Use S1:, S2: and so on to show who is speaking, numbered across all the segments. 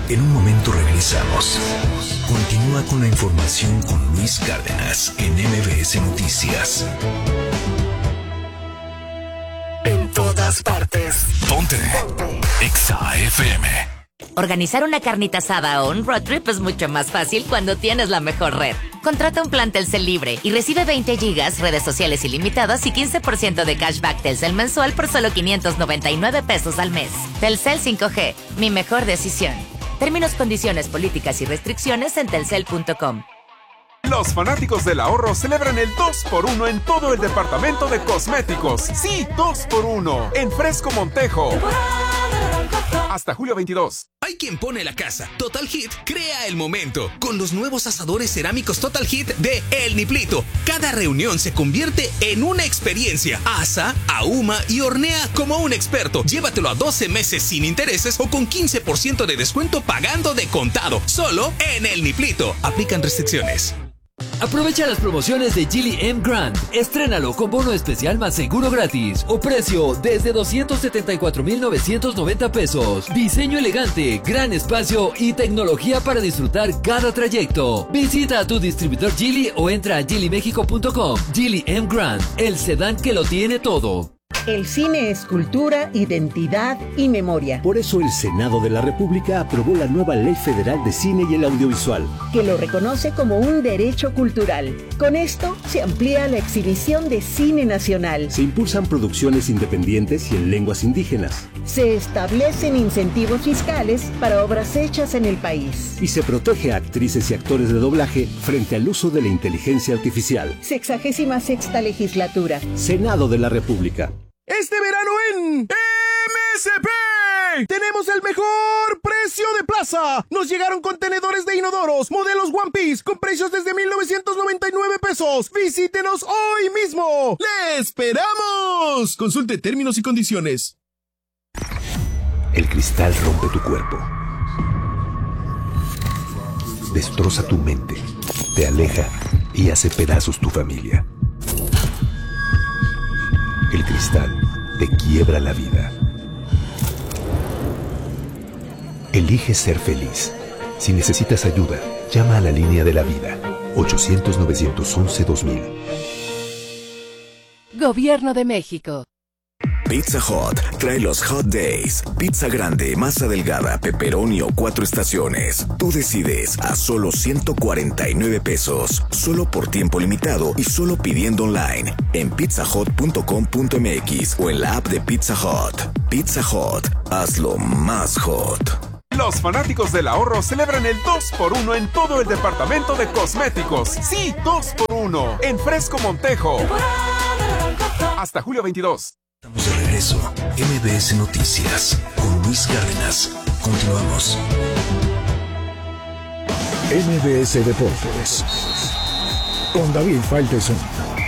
S1: En un momento regresamos. Continúa con la información con Luis Cárdenas en MBS Noticias.
S2: En todas partes.
S1: Ponte Exa FM.
S3: Organizar una carnita asada o un road trip es mucho más fácil cuando tienes la mejor red. Contrata un plan Telcel libre y recibe 20 gigas, redes sociales ilimitadas y 15% de cashback Telcel mensual por solo 599 pesos al mes. Telcel 5G, mi mejor decisión. Términos, condiciones, políticas y restricciones en telcel.com.
S4: Los fanáticos del ahorro celebran el 2x1 en todo el departamento de cosméticos. Sí, 2x1 en Fresco Montejo. Hasta julio 22.
S5: Hay quien pone la casa. Total Heat crea el momento con los nuevos asadores cerámicos Total Heat de El Niplito. Cada reunión se convierte en una experiencia. Asa, ahuma y hornea como un experto. Llévatelo a 12 meses sin intereses o con 15% de descuento pagando de contado. Solo en El Niplito. Aplican restricciones.
S6: Aprovecha las promociones de Geely M Grand. Estrénalo con bono especial más seguro gratis o precio desde 274,990 pesos. Diseño elegante, gran espacio y tecnología para disfrutar cada trayecto. Visita a tu distribuidor Geely o entra a geelymexico.com. Geely M Grand, el sedán que lo tiene todo.
S7: El cine es cultura, identidad y memoria.
S8: Por eso el Senado de la República aprobó la nueva Ley Federal de Cine y el Audiovisual,
S7: que lo reconoce como un derecho cultural. Con esto se amplía la exhibición de cine nacional.
S8: Se impulsan producciones independientes y en lenguas indígenas.
S7: Se establecen incentivos fiscales para obras hechas en el país.
S8: Y se protege a actrices y actores de doblaje frente al uso de la inteligencia artificial.
S7: 66ª legislatura.
S8: Senado de la República.
S9: Este verano en MSP tenemos el mejor precio de plaza. Nos llegaron contenedores de inodoros, modelos One Piece, con precios desde 1,999 pesos. Visítenos hoy mismo. ¡Le esperamos! Consulte términos y condiciones.
S1: El cristal rompe tu cuerpo. Destroza tu mente. Te aleja y hace pedazos tu familia. El cristal te quiebra la vida. Elige ser feliz. Si necesitas ayuda, llama a la línea de la vida. 800-911-2000.
S10: Gobierno de México.
S11: Pizza Hut trae los Hot Days. Pizza grande, masa delgada, pepperoni o 4 estaciones. Tú decides a solo 149 pesos. Solo por tiempo limitado y solo pidiendo online en pizzahut.com.mx o en la app de Pizza Hut. Pizza Hut, hazlo más hot.
S4: Los fanáticos del ahorro celebran el 2x1 en todo el departamento de cosméticos. Sí, 2x1 en Fresco Montejo. Hasta julio 22.
S1: Estamos de regreso. MBS Noticias con Luis Cárdenas. Continuamos.
S12: MBS Deportes con David Faitelson.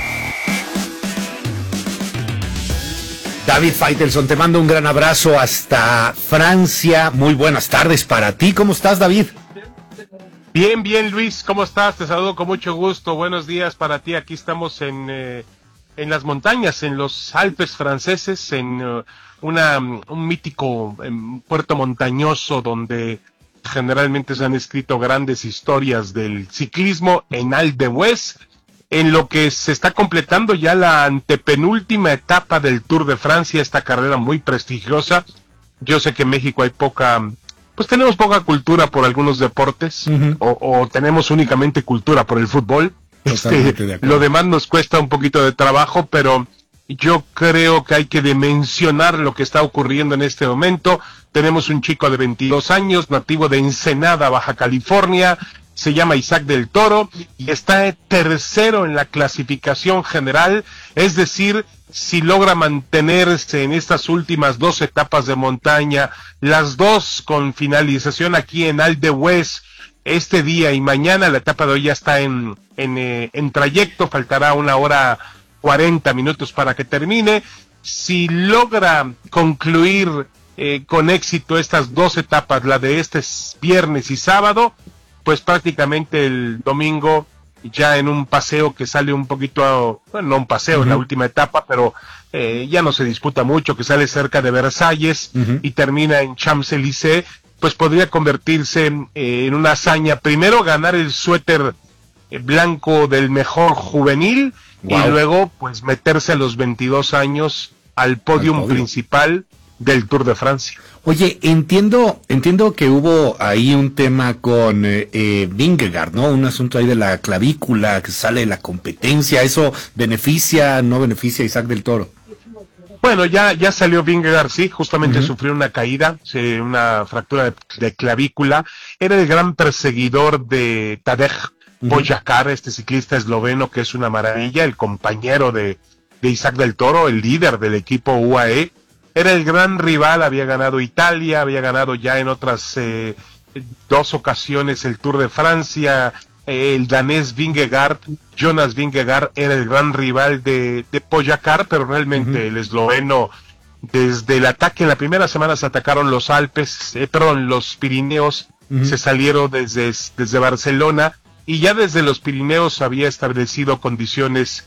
S13: David Faitelson, te mando un gran abrazo hasta Francia. Muy buenas tardes para ti. ¿Cómo estás, David?
S14: Bien, bien, Luis. ¿Cómo estás? Te saludo con mucho gusto. Buenos días para ti. Aquí estamos en las montañas, en los Alpes franceses, en un mítico puerto montañoso donde generalmente se han escrito grandes historias del ciclismo, en Alpe d'Huez, en lo que se está completando ya la antepenúltima etapa del Tour de Francia, esta carrera muy prestigiosa. Yo sé que en México hay tenemos poca cultura por algunos deportes, o tenemos únicamente cultura por el fútbol. Lo demás nos cuesta un poquito de trabajo, pero yo creo que hay que dimensionar lo que está ocurriendo en este momento. Tenemos un chico de 22 años, nativo de Ensenada, Baja California, se llama Isaac del Toro, y está tercero en la clasificación general, es decir, si logra mantenerse en estas últimas 2 etapas de montaña, las 2 con finalización aquí en Alpe d'Huez, este día y mañana. La etapa de hoy ya está en trayecto, faltará 1 hora 40 minutos para que termine. Si logra concluir con éxito estas 2 etapas, la de este viernes y sábado, pues prácticamente el domingo ya en un paseo que sale un poquito, bueno, no un paseo en la última etapa, pero ya no se disputa mucho, que sale cerca de Versalles y termina en Champs-Élysées. pues podría convertirse en una hazaña. Primero ganar el suéter blanco del mejor juvenil, y luego pues meterse a los 22 años al podium principal del Tour de Francia.
S13: Oye, entiendo que hubo ahí un tema con Vingegaard, ¿no? Un asunto ahí de la clavícula que sale de la competencia. ¿Eso beneficia, no beneficia a Isaac del Toro?
S14: Bueno, ya salió Vingegaard, sí, justamente sufrió una caída, una fractura de clavícula. Era el gran perseguidor de Tadej Pogačar, este ciclista esloveno que es una maravilla, el compañero de Isaac del Toro, el líder del equipo UAE. Era el gran rival, había ganado Italia, había ganado ya en otras 2 ocasiones el Tour de Francia. El danés Vingegaard, Jonas Vingegaard, era el gran rival de Pogačar, pero realmente el esloveno, desde el ataque en la primera semana se atacaron los los Pirineos, se salieron desde Barcelona, y ya desde los Pirineos había establecido condiciones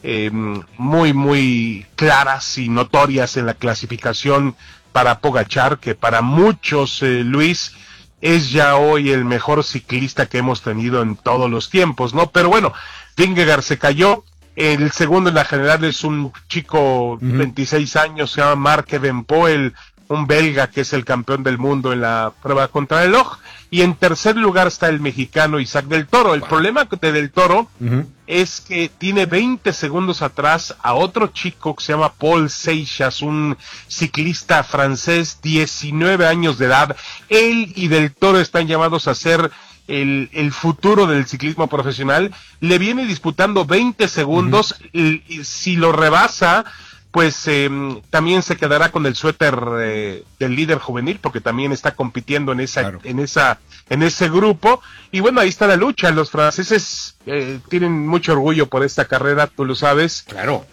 S14: muy, muy claras y notorias en la clasificación para Pogačar, que para muchos, Luis, es ya hoy el mejor ciclista que hemos tenido en todos los tiempos, ¿no? Pero bueno, Vingegaard se cayó. El segundo en la general es un chico, 26 años, se llama Mark Evenepoel, un belga que es el campeón del mundo en la prueba contrarreloj. Y en tercer lugar está el mexicano Isaac del Toro. El problema de Del Toro es que tiene 20 segundos atrás a otro chico que se llama Paul Seixas, un ciclista francés, 19 años de edad. Él y Del Toro están llamados a ser el futuro del ciclismo profesional. Le viene disputando 20 segundos, y si lo rebasa, pues también se quedará con el suéter del líder juvenil, porque también está compitiendo en ese grupo. Y bueno, ahí está la lucha. Los franceses tienen mucho orgullo por esta carrera, tú lo sabes.
S13: Claro.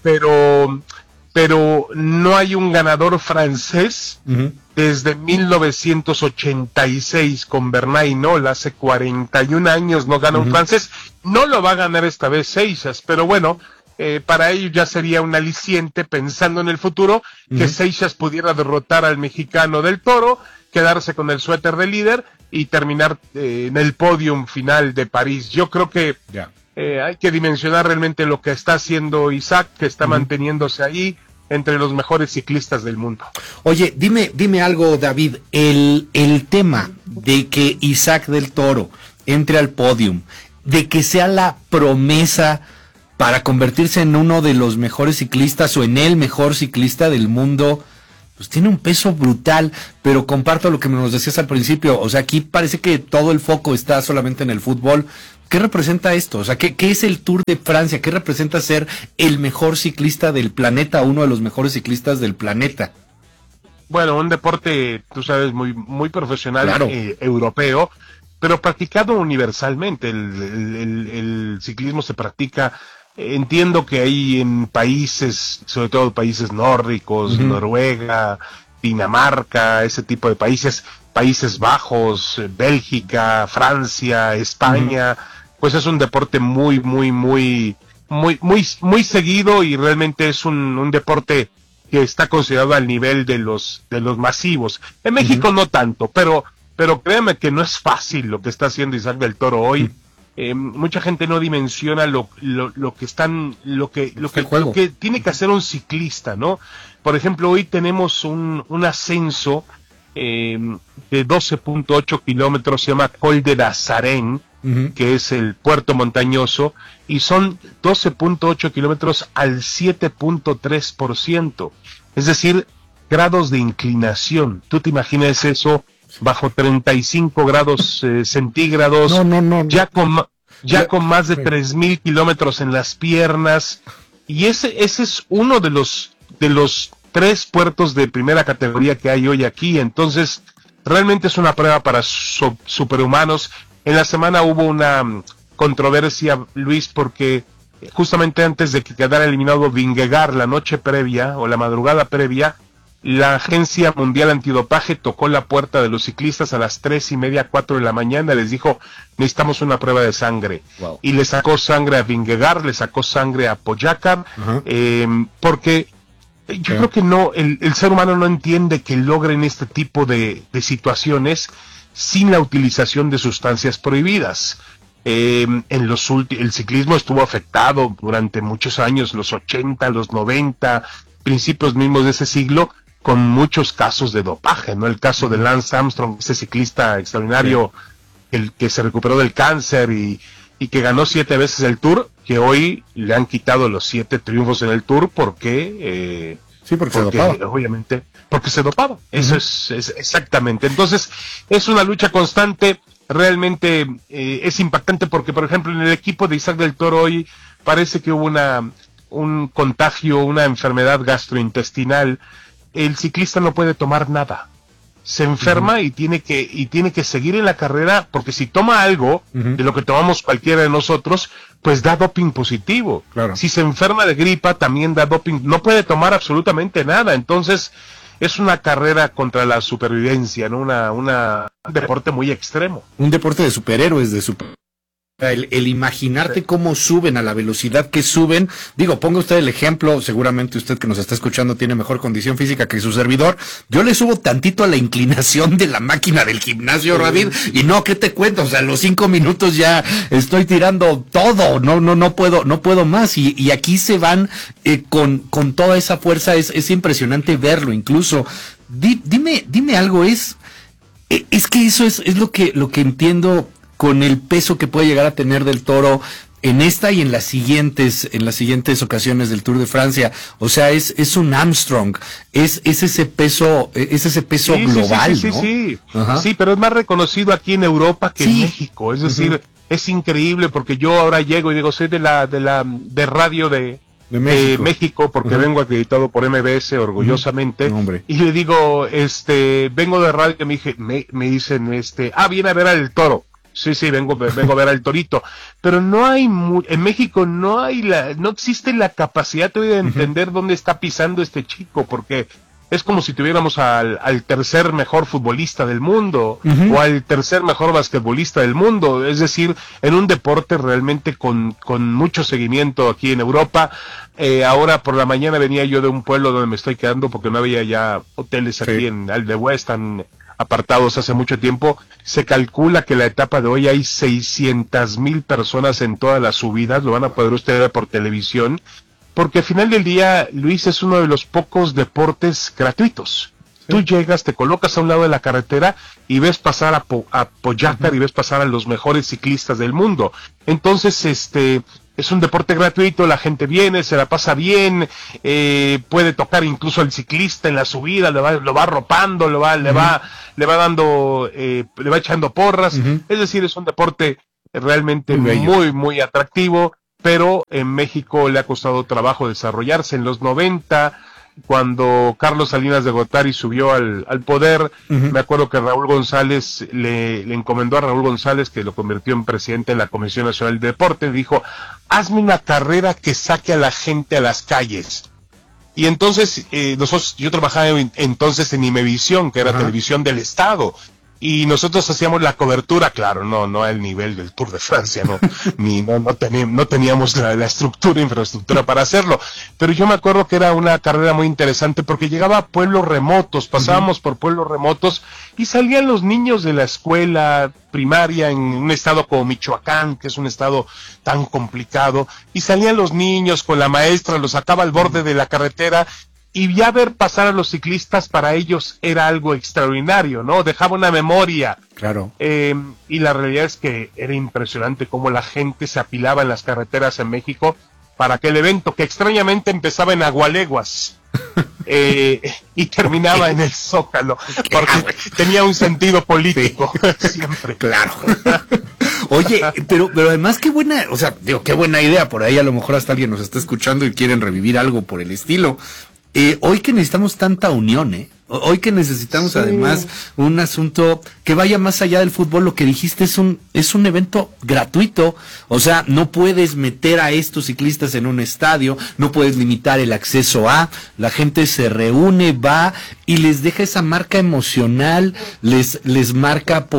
S14: Pero no hay un ganador francés desde 1986 con Bernat Hinault. Hace 41 años no gana un francés. No lo va a ganar esta vez Seixas, pero bueno, para ello ya sería un aliciente, pensando en el futuro, que Seixas pudiera derrotar al mexicano Del Toro, quedarse con el suéter de líder y terminar en el podium final de París. Yo creo que hay que dimensionar realmente lo que está haciendo Isaac, que está manteniéndose ahí entre los mejores ciclistas del mundo.
S13: Oye, dime algo, David, el tema de que Isaac del Toro entre al podium, de que sea la promesa para convertirse en uno de los mejores ciclistas o en el mejor ciclista del mundo, pues tiene un peso brutal, pero comparto lo que nos decías al principio. O sea, aquí parece que todo el foco está solamente en el fútbol. ¿Qué representa esto? O sea, ¿qué es el Tour de Francia? ¿Qué representa ser el mejor ciclista del planeta, uno de los mejores ciclistas del planeta?
S14: Bueno, un deporte, tú sabes, muy, muy profesional, claro, europeo, pero practicado universalmente. El ciclismo se practica. Entiendo que hay en países, sobre todo países nórdicos, Noruega, Dinamarca, ese tipo de países, Países Bajos, Bélgica, Francia, España, pues es un deporte muy seguido, y realmente es un deporte que está considerado al nivel de los masivos. En México no tanto, pero créeme que no es fácil lo que está haciendo Isaac del Toro hoy. Mucha gente no dimensiona lo que tiene que hacer un ciclista, ¿no? Por ejemplo, hoy tenemos un ascenso de 12.8 kilómetros, se llama Col de Nazarén, que es el puerto montañoso, y son 12.8 kilómetros al 7.3%, es decir, grados de inclinación. ¿Tú te imaginas eso bajo 35 grados centígrados?
S13: No.
S14: Ya con más de 3,000 kilómetros en las piernas, y ese es uno de los 3 puertos de primera categoría que hay hoy aquí. Entonces realmente es una prueba para superhumanos. En la semana hubo una controversia, Luis, porque justamente antes de que quedara eliminado Vingegaard, la noche previa o la madrugada previa, la Agencia Mundial Antidopaje tocó la puerta de los ciclistas a las 3:30, 4 de la mañana, les dijo: necesitamos una prueba de sangre. Wow. Y le sacó sangre a Vingegaard, le sacó sangre a Pogačar, porque Yo creo que no, el ser humano no entiende que logren este tipo de situaciones sin la utilización de sustancias prohibidas. El ciclismo estuvo afectado durante muchos años, los 80, los 90, principios mismos de ese siglo, con muchos casos de dopaje, ¿no? El caso de Lance Armstrong, ese ciclista extraordinario, el que se recuperó del cáncer y que ganó 7 veces el Tour, que hoy le han quitado los 7 triunfos en el Tour porque
S13: se dopaba.
S14: Obviamente, porque se dopaba. Eso es exactamente. Entonces, es una lucha constante. Realmente es impactante porque, por ejemplo, en el equipo de Isaac del Toro hoy parece que hubo un contagio, una enfermedad gastrointestinal. El ciclista no puede tomar nada. Se enferma y tiene que seguir en la carrera, porque si toma algo de lo que tomamos cualquiera de nosotros, pues da doping positivo.
S13: Claro.
S14: Si se enferma de gripa, también da doping. No puede tomar absolutamente nada. Entonces, es una carrera contra la supervivencia, ¿no? Un deporte muy extremo.
S13: Un deporte de superhéroes, el imaginarte cómo suben a la velocidad que suben. Digo, ponga usted el ejemplo, seguramente usted que nos está escuchando tiene mejor condición física que su servidor. Yo le subo tantito a la inclinación de la máquina del gimnasio, David, y no, ¿qué te cuento? O sea, a los 5 minutos ya estoy tirando todo, no puedo más, y aquí se van con toda esa fuerza. Es impresionante verlo. Incluso dime algo, es que eso es lo que entiendo con el peso que puede llegar a tener del Toro en esta y en las siguientes ocasiones del Tour de Francia. O sea, es un Armstrong, es ese peso global, ¿no?
S14: Sí, pero es más reconocido aquí en Europa que en México. Es decir, es increíble porque yo ahora llego y digo, soy de radio de México, porque vengo acreditado por MBS orgullosamente, y le digo, vengo de radio, que me dicen, viene a ver al Toro. Sí, vengo a ver al Torito, pero no hay en México no existe la capacidad todavía de entender dónde está pisando este chico, porque es como si tuviéramos al tercer mejor futbolista del mundo, o al tercer mejor basquetbolista del mundo, es decir, en un deporte realmente con mucho seguimiento aquí en Europa. Ahora por la mañana venía yo de un pueblo donde me estoy quedando porque no había ya hoteles aquí en Aldehue, están apartados hace mucho tiempo. Se calcula que la etapa de hoy hay 600,000 personas en todas las subidas, lo van a poder ustedes ver por televisión, porque al final del día, Luis, es uno de los pocos deportes gratuitos. Tú llegas, te colocas a un lado de la carretera y ves pasar a Pogačar y ves pasar a los mejores ciclistas del mundo. Entonces, es un deporte gratuito, la gente viene, se la pasa bien, puede tocar incluso al ciclista en la subida, lo va arropando, le va dando, le va echando porras. Es decir, es un deporte realmente muy, muy atractivo, pero en México le ha costado trabajo desarrollarse. En los 90, cuando Carlos Salinas de Gortari subió al poder, me acuerdo que Raúl González le encomendó a Raúl González, que lo convirtió en presidente de la Comisión Nacional de Deporte, dijo, hazme una carrera que saque a la gente a las calles. Y entonces, yo trabajaba entonces en Imevisión, que era televisión del Estado, y nosotros hacíamos la cobertura, claro, no al nivel del Tour de Francia, no teníamos la infraestructura para hacerlo, pero yo me acuerdo que era una carrera muy interesante porque llegaba a pueblos remotos, pasábamos por pueblos remotos y salían los niños de la escuela primaria en un estado como Michoacán, que es un estado tan complicado, y salían los niños con la maestra, los sacaba al borde de la carretera. Y ya ver pasar a los ciclistas para ellos era algo extraordinario, ¿no? Dejaba una memoria.
S13: Claro.
S14: Y la realidad es que era impresionante cómo la gente se apilaba en las carreteras en México para aquel evento, que extrañamente empezaba en Agualeguas y terminaba en el Zócalo, porque tenía un sentido político. Siempre.
S13: Claro. Oye, pero además qué buena idea. Por ahí a lo mejor hasta alguien nos está escuchando y quieren revivir algo por el estilo. Hoy que necesitamos tanta unión, hoy que necesitamos además un asunto que vaya más allá del fútbol, lo que dijiste es un evento gratuito. O sea, no puedes meter a estos ciclistas en un estadio, no puedes limitar el acceso la gente se reúne, va y les deja esa marca emocional, les marca por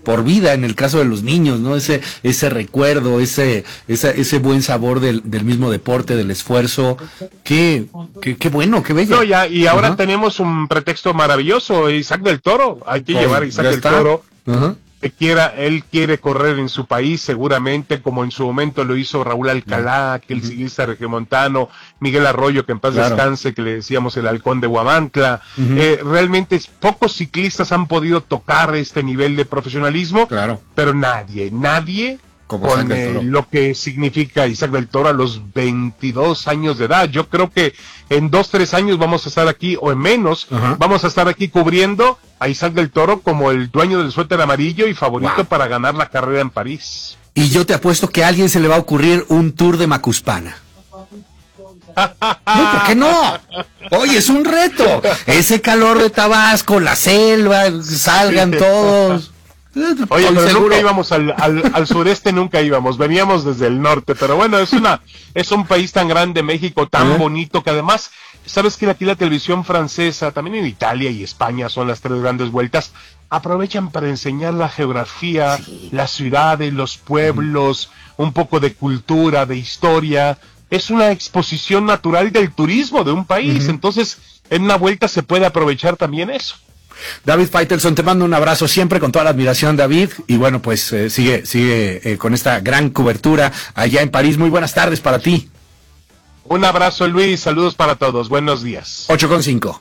S13: por vida en el caso de los niños, ¿no? Ese recuerdo, ese buen sabor del mismo deporte, del esfuerzo. Qué bueno, qué bello.
S14: No, ya, y ahora tenemos un pretexto maravilloso, Isaac del Toro. Hay que llevar a Isaac del Toro. Él quiere correr en su país, seguramente, como en su momento lo hizo Raúl Alcalá, aquel ciclista regiomontano, Miguel Arroyo, que en paz descanse, que le decíamos el halcón de Huamantla. Realmente pocos ciclistas han podido tocar este nivel de profesionalismo, pero nadie con lo que significa Isaac del Toro a los 22 años de edad. Yo creo que en 2-3 años vamos a estar aquí, o en menos, vamos a estar aquí cubriendo a Isaac del Toro como el dueño del suéter amarillo y favorito para ganar la carrera en París.
S13: Y yo te apuesto que a alguien se le va a ocurrir un tour de Macuspana. No, ¿por qué no? Oye, es un reto. Ese calor de Tabasco, la selva, salgan todos.
S14: Oye, pero nunca íbamos al sureste, nunca íbamos, veníamos desde el norte, pero bueno, es un país tan grande, México, tan bonito, que además, sabes que aquí la televisión francesa, también en Italia y España son las 3 grandes vueltas, aprovechan para enseñar la geografía, las ciudades, los pueblos, un poco de cultura, de historia. Es una exposición natural del turismo de un país, entonces en una vuelta se puede aprovechar también eso.
S13: David Faitelson, te mando un abrazo siempre con toda la admiración, David, y bueno, pues sigue con esta gran cobertura allá en París. Muy buenas tardes para ti.
S14: Un abrazo, Luis, saludos para todos, buenos días.
S13: 8:05.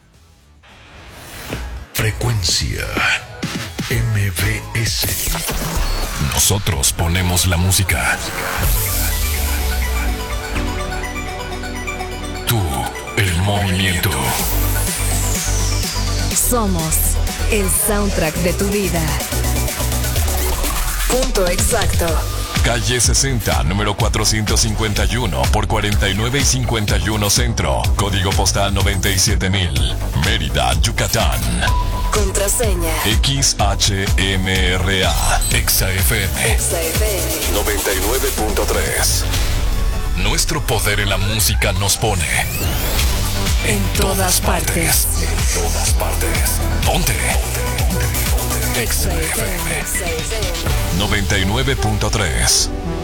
S1: Frecuencia MBS. Nosotros ponemos la música. Tú, el movimiento.
S2: Somos el soundtrack de tu vida. Punto exacto.
S1: Calle 60, número 451 por 49 y 51 Centro. Código postal 97000. Mérida, Yucatán.
S2: Contraseña
S1: XHMRA. XFM 99.3. Nuestro poder en la música nos pone
S2: en todas partes.
S1: En todas partes. Ponte. XFM 99.3.